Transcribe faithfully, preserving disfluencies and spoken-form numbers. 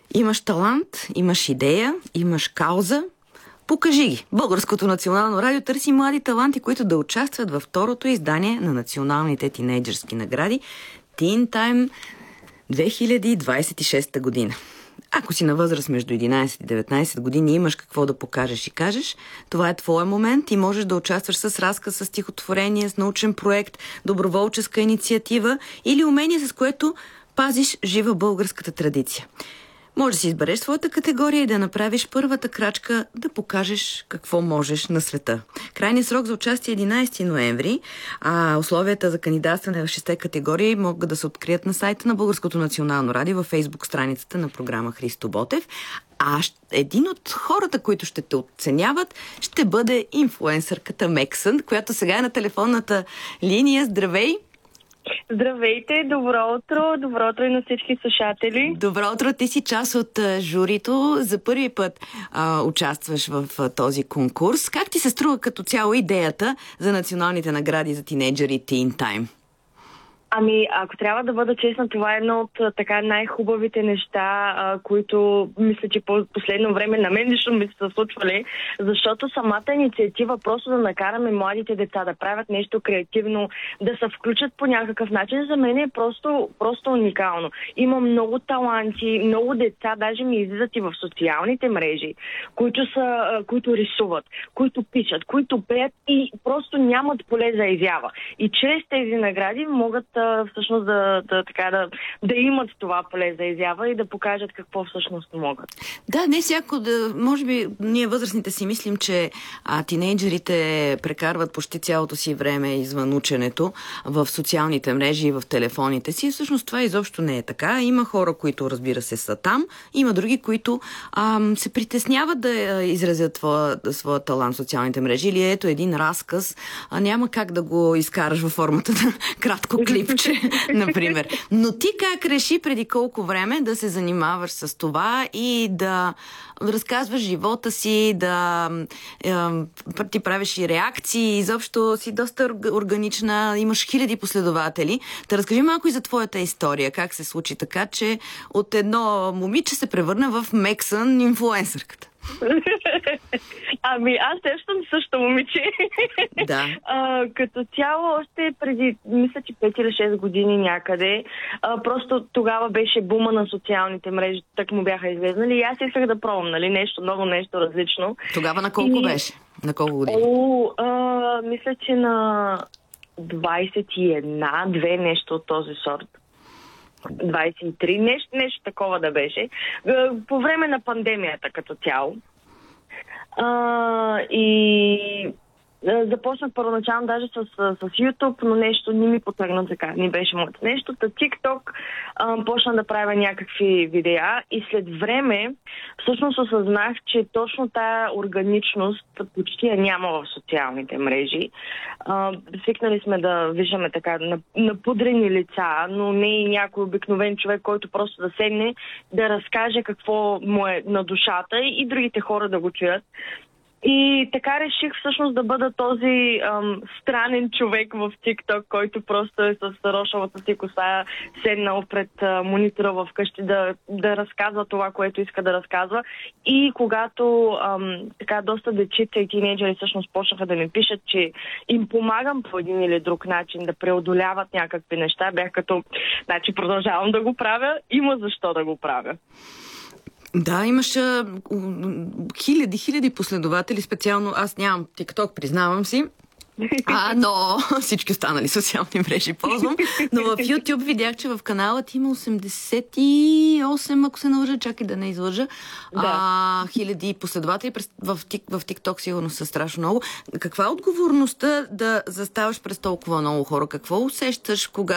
Имаш талант, имаш идея, имаш кауза. Покажи ги. Българското национално радио търси млади таланти, които да участват във второто издание на националните тинейджърски награди Teen Time две хиляди двадесет и шеста година. Ако си на възраст между единадесет и деветнадесет години и имаш какво да покажеш и кажеш, това е твой момент и можеш да участваш с разказ, с стихотворение, с научен проект, доброволческа инициатива или умение, с което пазиш жива българската традиция. Може да си избереш своята категория и да направиш първата крачка да покажеш какво можеш на света. Крайният срок за участие е единадесети ноември, а условията за кандидатстване в шесте категории могат да се открият на сайта на Българското национално радио във Фейсбук страницата на програма Христо Ботев. А един от хората, които ще те оценяват, ще бъде инфлуенсърката Мексън, която сега е на телефонната линия. Здравей! Здравейте, добро утро, добро утро и на всички слушатели. Добро утро, ти си част от а, журито. За първи път а, участваш в а, този конкурс. Как ти се струва като цяло идеята за националните награди за тинейджери Teen Time? Ами, ако трябва да бъда честна, това е едно от така най-хубавите неща, а, които мисля, че по последно време на мен лично ми са случвали, защото самата инициатива просто да накараме младите деца да правят нещо креативно, да се включат по някакъв начин, за мен е просто, просто уникално. Има много таланти, много деца, даже ми излизат и в социалните мрежи, които, са, които рисуват, които пишат, които пеят и просто нямат поле за изява. И чрез тези награди могат всъщност да, да, така, да, да имат това поле за изява и да покажат какво всъщност могат. Да, не всяко да... Може би ние възрастните си мислим, че а, тинейджерите прекарват почти цялото си време извън ученето в социалните мрежи и в телефоните си. Всъщност това изобщо не е така. Има хора, които, разбира се, са там. Има други, които а, се притесняват да изразят своя, своя талант в социалните мрежи. Или ето един разказ. А, няма как да го изкараш във формата на кратко клип, например. Но ти как реши преди колко време да се занимаваш с това и да разказваш живота си, да е, ти правиш и реакции, изобщо си доста органична, имаш хиляди последователи. Да разкажи малко и за твоята история, как се случи така, че от едно момиче се превърна в Мексън инфлуенсърката. Ами аз също съм също момиче. Да. А, като цяло още преди, мисля, че пет или шест години някъде, а, просто тогава беше бума на социалните мрежи, так му бяха излезнали и аз исках да пробвам, нали, нещо много, нещо различно. Тогава на колко и... беше? На колко години? О, а, мисля, че на двадесет и една, две нещо от този сорт. двадесет и три, нещо, нещо такова да беше. По време на пандемията като цяло. А, и започнах първоначално даже с, с, с YouTube, но нещо не ми потъгна така, не беше моето нещо. Та TikTok а, почна да правя някакви видеа и след време всъщност осъзнах, че точно тая органичност почти я няма в социалните мрежи. А, свикнали сме да виждаме така напудрени лица, но не и някой обикновен човек, който просто да седне, да разкаже какво му е на душата и другите хора да го чуят. И така реших всъщност да бъда този ам, странен човек в TikTok, който просто е с рошавата си коса, седнал пред а, монитора вкъщи да, да разказва това, което иска да разказва. И когато ам, така доста дечица и тинейджери всъщност почнаха да ми пишат, че им помагам по един или друг начин да преодоляват някакви неща, бях като, значи продължавам да го правя, има защо да го правя. Да, имаш а, хиляди, хиляди последователи, специално аз нямам TikTok, признавам си, а, но всички останали социални мрежи ползвам, но в YouTube видях, че в каналът има осемдесет и осем, ако се налъжа, чакай да не излъжа, да. а, хиляди последователи, в, в TikTok сигурно са страшно много. Каква е отговорността да заставаш през толкова много хора? Какво усещаш, кога